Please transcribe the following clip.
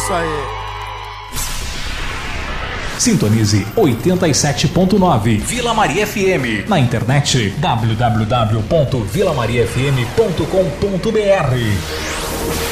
Isso aí. Sintonize 87.9 Vila Maria FM. Na internet www.vilamariafm.com.br.